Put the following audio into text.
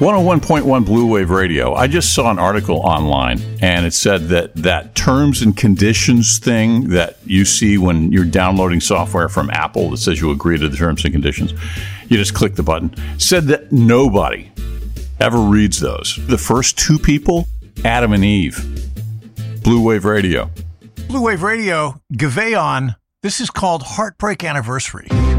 101.1 Blue Wave Radio. I just saw an article online, and it said that terms and conditions thing that you see when you're downloading software from Apple that says you agree to the terms and conditions, you just click the button, said that nobody ever reads those. The first two people, Adam and Eve. Blue Wave Radio. Blue Wave Radio, Gaveon. This is called Heartbreak Anniversary.